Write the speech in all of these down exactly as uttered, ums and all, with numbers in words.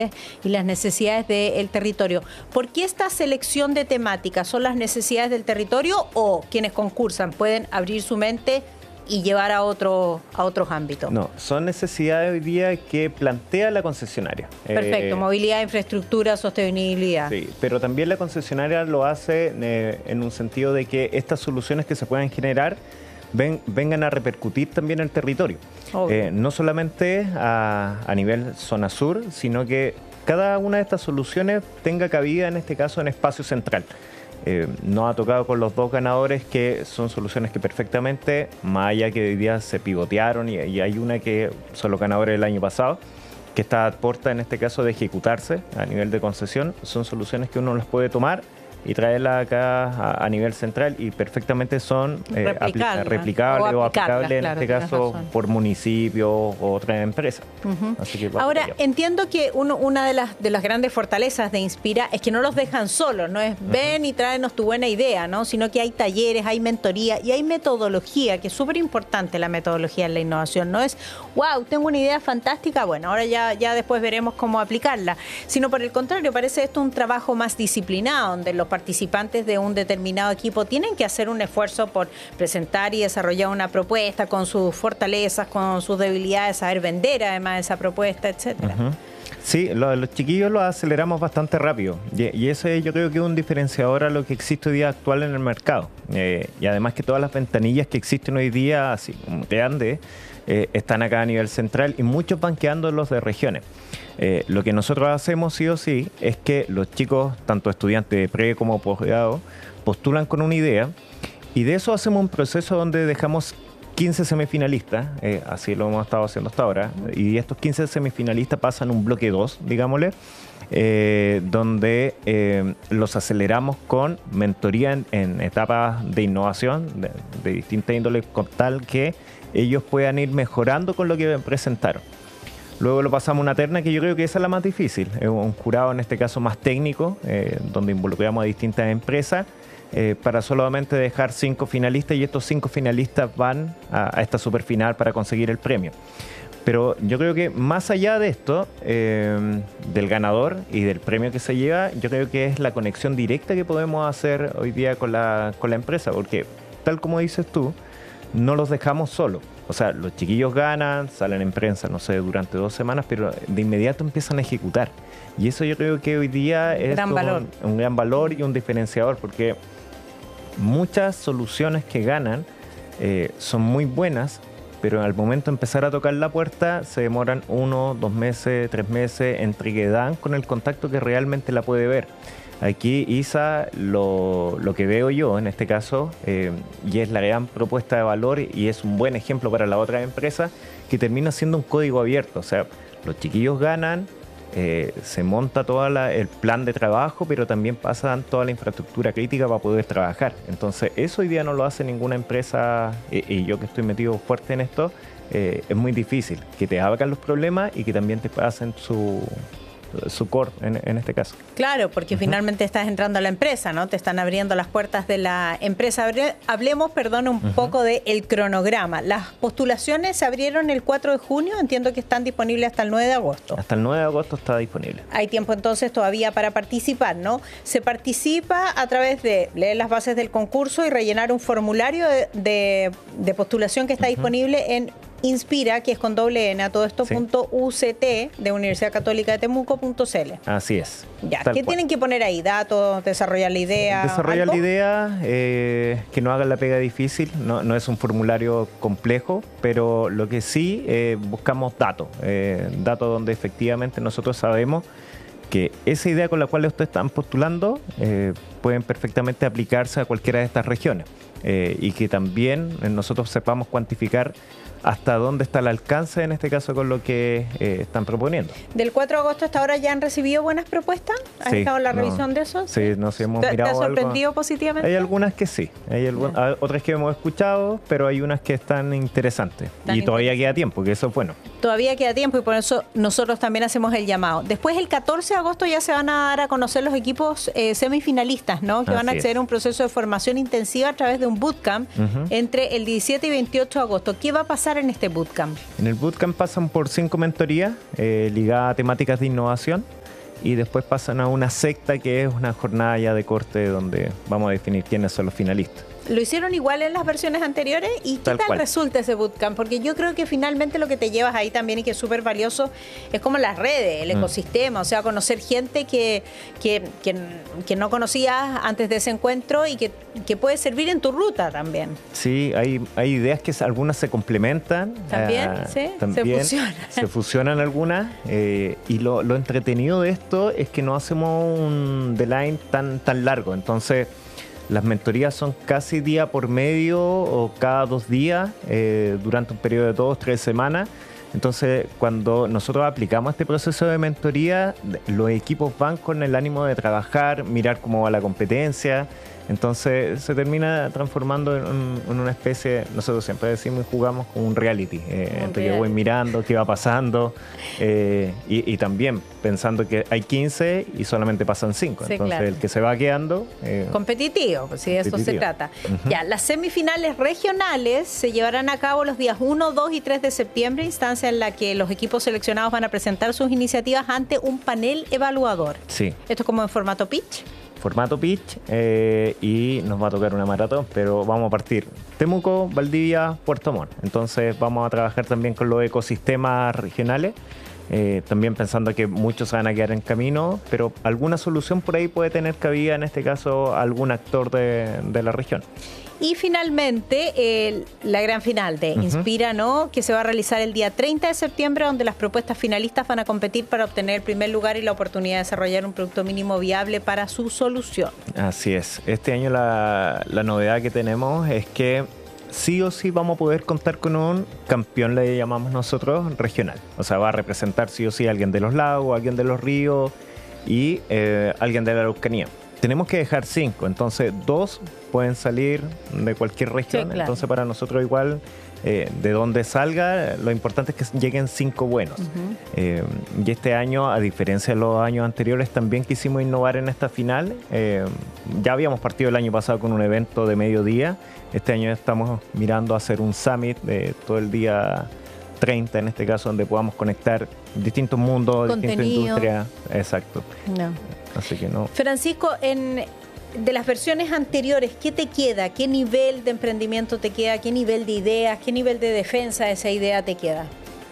y las necesidades del territorio. ¿Por qué esta selección de temáticas? ¿Son las necesidades del territorio o quienes concursan pueden abrir su mente y llevar a, otro, a otros ámbitos? No, son necesidades hoy día que plantea la concesionaria. Perfecto, eh, movilidad, infraestructura, sostenibilidad. Sí, pero también la concesionaria lo hace eh, en un sentido de que estas soluciones que se puedan generar ven, vengan a repercutir también en el territorio. Eh, no solamente a, a nivel zona sur, sino que cada una de estas soluciones tenga cabida, en este caso, en espacio central. Eh, nos ha tocado con los dos ganadores que son soluciones que perfectamente, más allá que hoy día se pivotearon y, y hay una que son los ganadores del año pasado, que está a puerta en este caso de ejecutarse a nivel de concesión, son soluciones que uno las puede tomar y traerlas acá a, a nivel central y perfectamente son eh, Replicarla, replicables o, o aplicables claro, en este caso por municipio o otra empresa. Uh-huh. Así que ahora, entiendo que uno, una de las, de las grandes fortalezas de Inspira es que no los dejan solos, no es ven uh-huh. y tráenos tu buena idea, ¿no? Sino que hay talleres, hay mentoría y hay metodología, que es súper importante la metodología en la innovación. No es, wow, tengo una idea fantástica, bueno, ahora ya, ya después veremos cómo aplicarla, sino por el contrario, parece esto un trabajo más disciplinado, donde los participantes de un determinado equipo tienen que hacer un esfuerzo por presentar y desarrollar una propuesta con sus fortalezas, con sus debilidades, saber vender además esa propuesta, etcétera. Uh-huh. Sí, lo, los chiquillos los aceleramos bastante rápido y, y ese yo creo que es un diferenciador a lo que existe hoy día actual en el mercado. Eh, y además que todas las ventanillas que existen hoy día, así grandes, eh, están acá a nivel central y muchos van quedando en los de regiones. Eh, lo que nosotros hacemos sí o sí es que los chicos, tanto estudiantes de pre como posgrado, postulan con una idea y de eso hacemos un proceso donde dejamos quince semifinalistas, eh, así lo hemos estado haciendo hasta ahora, y estos quince semifinalistas pasan un bloque dos, digámosle, eh, donde eh, los aceleramos con mentoría en, en etapas de innovación de, de distinta índole, con tal que ellos puedan ir mejorando con lo que presentaron. Luego lo pasamos a una terna que yo creo que esa es la más difícil, es un jurado en este caso más técnico, eh, donde involucramos a distintas empresas, eh, para solamente dejar cinco finalistas y estos cinco finalistas van a, a esta superfinal para conseguir el premio. Pero yo creo que más allá de esto, eh, del ganador y del premio que se lleva, yo creo que es la conexión directa que podemos hacer hoy día con la, con la empresa, porque tal como dices tú, no los dejamos solos. O sea, los chiquillos ganan, salen en prensa, no sé, durante dos semanas, pero de inmediato empiezan a ejecutar. Y eso yo creo que hoy día es gran un, valor. un gran valor y un diferenciador, porque muchas soluciones que ganan eh, son muy buenas, pero al momento de empezar a tocar la puerta se demoran uno, dos meses, tres meses entre que dan con el contacto que realmente la puede ver. Aquí, Isa, lo, lo que veo yo en este caso, eh, y es la gran propuesta de valor y es un buen ejemplo para la otra empresa, que termina siendo un código abierto. O sea, los chiquillos ganan, eh, se monta todo el plan de trabajo, pero también pasan toda la infraestructura crítica para poder trabajar. Entonces, eso hoy día no lo hace ninguna empresa, y, y yo que estoy metido fuerte en esto, eh, es muy difícil que te hagan los problemas y que también te pasen su... su core en, en este caso. Claro, porque uh-huh. finalmente estás entrando a la empresa, ¿no? Te están abriendo las puertas de la empresa. Hablemos, perdón, un uh-huh. poco del cronograma. Las postulaciones se abrieron el cuatro de junio, entiendo que están disponibles hasta el nueve de agosto. Hasta el nueve de agosto está disponible. Hay tiempo entonces todavía para participar, ¿no? Se participa a través de leer las bases del concurso y rellenar un formulario de, de, de postulación que está uh-huh. disponible en Inspira, que es con doble N, a todo esto, sí. punto U C T de Universidad Católica de Temuco punto C L. Así es. Ya, ¿qué cual. tienen que poner ahí? ¿Datos? ¿Desarrollar la idea? Desarrollar ¿algo? la idea, eh, que no hagan la pega difícil, no, no es un formulario complejo, pero lo que sí, eh, buscamos datos, eh, datos donde efectivamente nosotros sabemos que esa idea con la cual ustedes están postulando eh, pueden perfectamente aplicarse a cualquiera de estas regiones, eh, y que también nosotros sepamos cuantificar hasta dónde está el alcance, en este caso, con lo que eh, están proponiendo. ¿Del cuatro de agosto hasta ahora ya han recibido buenas propuestas? ¿Has sí, estado en la no, revisión de eso? Sí, nos hemos ¿Te, mirado ¿Te ha sorprendido algo? positivamente? Hay algunas que sí, hay algún, otras que hemos escuchado, pero hay unas que están interesantes. Tan y todavía queda tiempo, que eso es bueno. Todavía queda tiempo y por eso nosotros también hacemos el llamado. Después, el catorce de agosto ya se van a dar a conocer los equipos eh, semifinalistas, ¿no? Que Así van a acceder es. a un proceso de formación intensiva a través de un bootcamp uh-huh. entre el diecisiete y veintiocho de agosto. ¿Qué va a pasar en este bootcamp? En el bootcamp pasan por cinco mentorías eh, ligadas a temáticas de innovación y después pasan a una secta que es una jornada ya de corte donde vamos a definir quiénes son los finalistas. ¿Lo hicieron igual en las versiones anteriores? ¿Y qué tal, tal resulta ese bootcamp? Porque yo creo que finalmente lo que te llevas ahí también y que es súper valioso es como las redes, el mm. ecosistema, o sea, conocer gente que, que, que, que no conocías antes de ese encuentro y que, que puede servir en tu ruta también. Sí, hay, hay ideas que algunas se complementan. ¿También? Eh, sí, también se fusionan. Se fusionan algunas eh, y lo, lo entretenido de esto es que no hacemos un deadline tan, tan largo, entonces... Las mentorías son casi día por medio o cada dos días eh, durante un periodo de dos, tres semanas. Entonces, cuando nosotros aplicamos este proceso de mentoría, los equipos van con el ánimo de trabajar, mirar cómo va la competencia. Entonces, se termina transformando en, un, en una especie, nosotros siempre decimos y jugamos con un reality, eh, entre que voy mirando qué va pasando eh, y, y también pensando que hay quince y solamente pasan cinco. Sí, Entonces, claro. el que se va quedando... Eh, competitivo, pues sí, de eso se trata. Uh-huh. Ya, las semifinales regionales se llevarán a cabo los días uno, dos y tres de septiembre, instancia en la que los equipos seleccionados van a presentar sus iniciativas ante un panel evaluador. Sí. ¿Esto es como en formato pitch? Formato pitch eh, y nos va a tocar una maratón, pero vamos a partir Temuco, Valdivia, Puerto Montt. Entonces vamos a trabajar también con los ecosistemas regionales, eh, también pensando que muchos se van a quedar en camino, pero alguna solución por ahí puede tener cabida, en este caso algún actor de, de la región. Y finalmente, el, la gran final de uh-huh. Inspira, ¿no? Que se va a realizar el día treinta de septiembre, donde las propuestas finalistas van a competir para obtener el primer lugar y la oportunidad de desarrollar un producto mínimo viable para su solución. Así es. Este año la, la novedad que tenemos es que sí o sí vamos a poder contar con un campeón, le llamamos nosotros, regional. O sea, va a representar sí o sí a alguien de los lagos, alguien de los ríos y eh, alguien de la Araucanía. Tenemos que dejar cinco, entonces dos pueden salir de cualquier región, sí, claro. Entonces para nosotros igual, eh, de donde salga, lo importante es que lleguen cinco buenos. Uh-huh. eh, y este año, a diferencia de los años anteriores, también quisimos innovar en esta final. Eh, ya habíamos partido el año pasado con un evento de mediodía, este año estamos mirando a hacer un summit de todo el día treinta, en este caso, donde podamos conectar distintos mundos, contenido. Distintas industrias. Exacto. No. Así que no. Francisco, en, de las versiones anteriores, ¿qué te queda? ¿Qué nivel de emprendimiento te queda? ¿Qué nivel de ideas? ¿Qué nivel de defensa de esa idea te queda?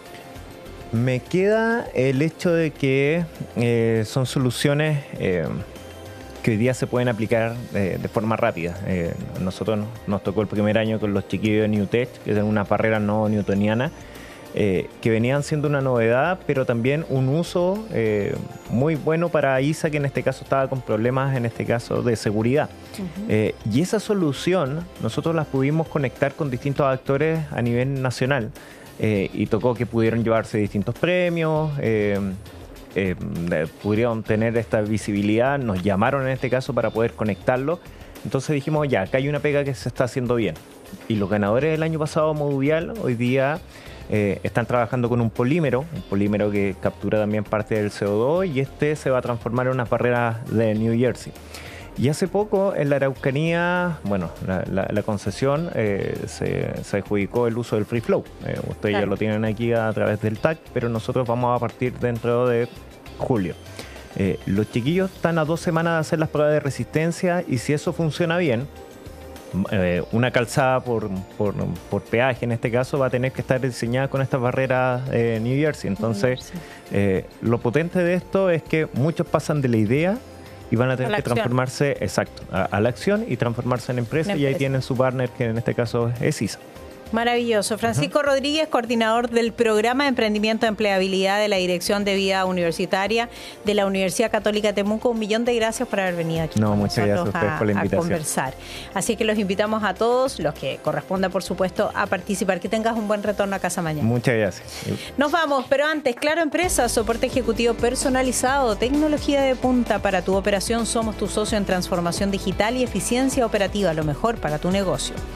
Me queda el hecho de que eh, son soluciones eh, que hoy día se pueden aplicar eh, de forma rápida. Eh, nosotros nos, nos tocó el primer año con los chiquillos de Newtech, que es una barrera no newtoniana, Eh, que venían siendo una novedad, pero también un uso eh, muy bueno para I S A, que en este caso estaba con problemas, en este caso, de seguridad. Uh-huh. eh, y esa solución nosotros las pudimos conectar con distintos actores a nivel nacional eh, y tocó que pudieron llevarse distintos premios, eh, eh, pudieron tener esta visibilidad, nos llamaron en este caso para poder conectarlo. Entonces dijimos, ya, acá hay una pega que se está haciendo bien. Y los ganadores del año pasado, Moduvial, hoy día eh, están trabajando con un polímero, un polímero que captura también parte del C O dos, y este se va a transformar en unas barreras de New Jersey. Y hace poco en la Araucanía, bueno, la, la, la concesión eh, se, se adjudicó el uso del Free Flow. Eh, ustedes claro. ya lo tienen aquí a través del T A C, pero nosotros vamos a partir dentro de julio. Eh, los chiquillos están a dos semanas de hacer las pruebas de resistencia, y si eso funciona bien, eh, una calzada por, por, por peaje en este caso va a tener que estar diseñada con estas barreras eh, New Jersey. Entonces, eh, lo potente de esto es que muchos pasan de la idea y van a tener a que transformarse, exacto, a, a la acción y transformarse en empresa, y ahí tienen su partner, que en este caso es I S A. Maravilloso. Francisco uh-huh. Rodríguez, coordinador del Programa de Emprendimiento de Empleabilidad de la Dirección de Vida Universitaria de la Universidad Católica de Temuco. Un millón de gracias por haber venido aquí no, con muchas nosotros gracias a, por la invitación. a conversar. Así que los invitamos a todos, los que corresponda, por supuesto, a participar. Que tengas un buen retorno a casa mañana. Muchas gracias. Nos vamos, pero antes, Claro Empresas, soporte ejecutivo personalizado, tecnología de punta para tu operación. Somos tu socio en transformación digital y eficiencia operativa, lo mejor para tu negocio.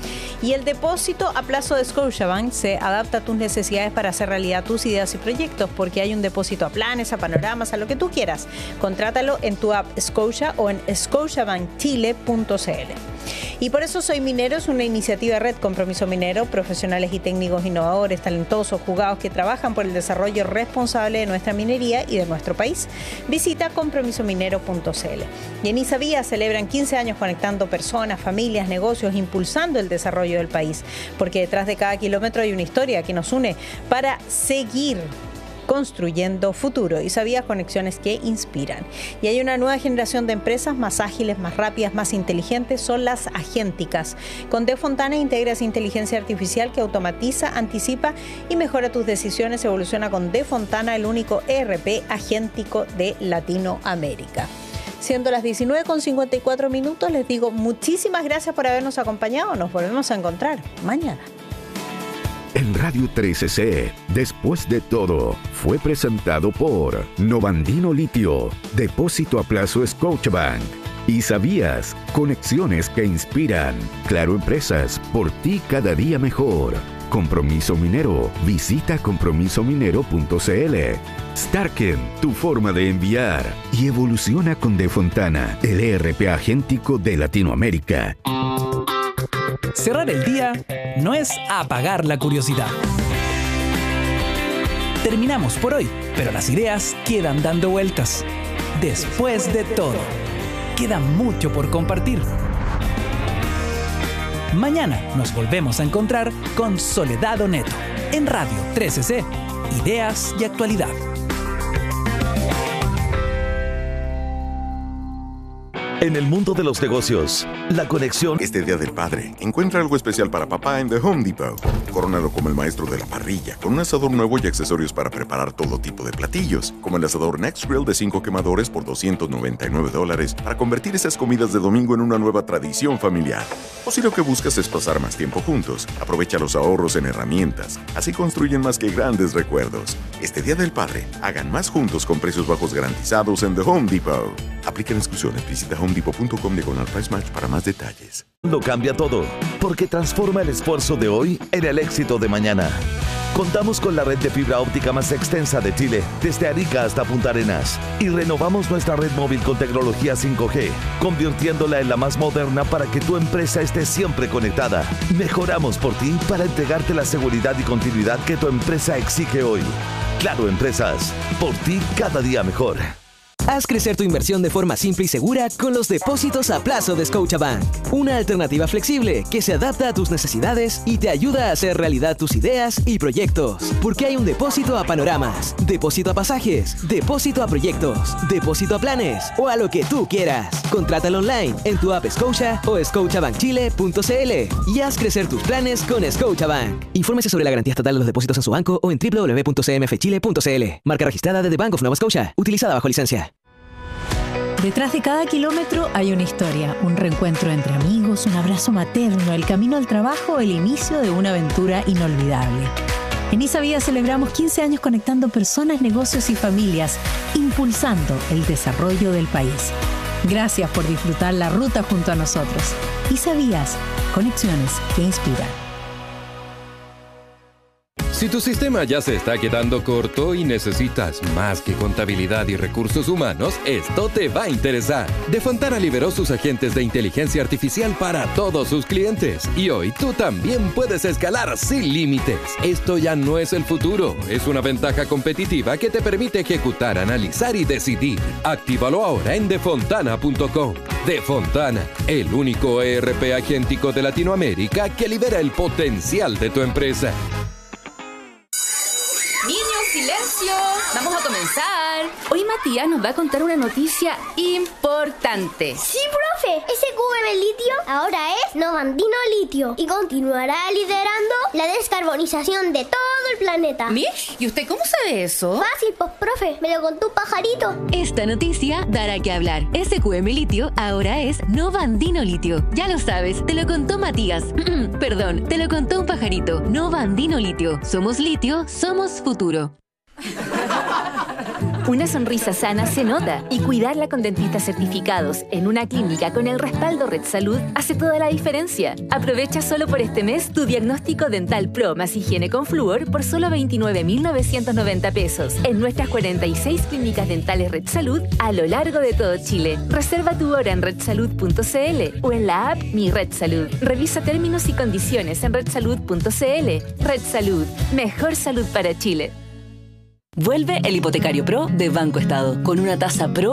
Y el depósito a plazo de Scotiabank se adapta a tus necesidades para hacer realidad tus ideas y proyectos, porque hay un depósito a planes, a panoramas, a lo que tú quieras. Contrátalo en tu app Scotia o en scotiabank chile punto c l. Y por eso Soy Minero es una iniciativa Red Compromiso Minero, profesionales y técnicos innovadores, talentosos, jugados que trabajan por el desarrollo responsable de nuestra minería y de nuestro país. Visita compromiso minero punto c l. Y en Isabía celebran quince años conectando personas, familias, negocios, impulsando el desarrollo del país, porque detrás de cada kilómetro hay una historia que nos une para seguir construyendo futuro. Y sabías, conexiones que inspiran. Y hay una nueva generación de empresas más ágiles, más rápidas, más inteligentes, son las agénticas. Con De Fontana integras inteligencia artificial que automatiza, anticipa y mejora tus decisiones. Evoluciona con De Fontana, el único E R P agéntico de Latinoamérica. Siendo las diecinueve con cincuenta y cuatro minutos, les digo muchísimas gracias por habernos acompañado. Nos volvemos a encontrar mañana. En Radio trece C, Después de Todo, fue presentado por Novandino Litio, depósito a plazo Scotiabank. Y sabías, conexiones que inspiran. Claro Empresas, por ti cada día mejor. Compromiso Minero, visita compromiso minero punto c l. Starken, tu forma de enviar. Y evoluciona con De Fontana, el E R P agéntico de Latinoamérica. Cerrar el día no es apagar la curiosidad. Terminamos por hoy, pero las ideas quedan dando vueltas. Después de todo, queda mucho por compartir. Mañana nos volvemos a encontrar con Soledad Oneto en Radio trece C, Ideas y Actualidad. En el mundo de los negocios, la conexión... Este Día del Padre, encuentra algo especial para papá en The Home Depot. Corónalo como el maestro de la parrilla, con un asador nuevo y accesorios para preparar todo tipo de platillos, como el asador Next Grill de cinco quemadores por doscientos noventa y nueve dólares, para convertir esas comidas de domingo en una nueva tradición familiar. O si lo que buscas es pasar más tiempo juntos, aprovecha los ahorros en herramientas. Así construyen más que grandes recuerdos. Este Día del Padre, hagan más juntos con precios bajos garantizados en The Home Depot. Aplican exclusiones. Visita home depot punto com diagonal price match para más detalles. Lo cambia todo, porque transforma el esfuerzo de hoy en el éxito de mañana. Contamos con la red de fibra óptica más extensa de Chile, desde Arica hasta Punta Arenas. Y renovamos nuestra red móvil con tecnología cinco G, convirtiéndola en la más moderna para que tu empresa esté siempre conectada. Mejoramos por ti para entregarte la seguridad y continuidad que tu empresa exige hoy. Claro Empresas, por ti cada día mejor. Haz crecer tu inversión de forma simple y segura con los depósitos a plazo de Scotiabank. Una alternativa flexible que se adapta a tus necesidades y te ayuda a hacer realidad tus ideas y proyectos. Porque hay un depósito a panoramas, depósito a pasajes, depósito a proyectos, depósito a planes o a lo que tú quieras. Contrátalo online en tu app Scotia o scotiabank chile punto c l y haz crecer tus planes con Scotiabank. Infórmese sobre la garantía estatal de los depósitos en su banco o en doble u doble u doble u punto c m f chile punto c l. Marca registrada de The Bank of Nova Scotia. Utilizada bajo licencia. Detrás de cada kilómetro hay una historia, un reencuentro entre amigos, un abrazo materno, el camino al trabajo, el inicio de una aventura inolvidable. En Isabía celebramos quince años conectando personas, negocios y familias, impulsando el desarrollo del país. Gracias por disfrutar la ruta junto a nosotros. Isabías, conexiones que inspiran. Si tu sistema ya se está quedando corto y necesitas más que contabilidad y recursos humanos, esto te va a interesar. De Fontana liberó sus agentes de inteligencia artificial para todos sus clientes. Y hoy tú también puedes escalar sin límites. Esto ya no es el futuro, es una ventaja competitiva que te permite ejecutar, analizar y decidir. Actívalo ahora en de fontana punto com. De Fontana, el único E R P agéntico de Latinoamérica que libera el potencial de tu empresa. ¡Niños, silencio! ¡Vamos a comenzar! Hoy Matías nos va a contar una noticia importante. ¡Sí, profe! Ese Q M litio ahora es Novandino Litio y continuará liderando la descarbonización de todo el planeta. ¿Mish? ¿Y usted cómo sabe eso? Fácil, pues, profe. Me lo contó un pajarito. Esta noticia dará que hablar. Ese Q M litio ahora es Novandino Litio. Ya lo sabes, te lo contó Matías. Perdón, te lo contó un pajarito. Novandino Litio. Somos litio, somos futuro. Una sonrisa sana se nota y cuidarla con dentistas certificados en una clínica con el respaldo Red Salud hace toda la diferencia. Aprovecha solo por este mes tu diagnóstico dental Pro más higiene con flúor por solo veintinueve mil novecientos noventa pesos en nuestras cuarenta y seis clínicas dentales Red Salud a lo largo de todo Chile. Reserva tu hora en red salud punto c l o en la app Mi Red Salud. Revisa términos y condiciones en red salud punto c l. Red Salud, mejor salud para Chile. Vuelve el Hipotecario Pro de Banco Estado, con una tasa Pro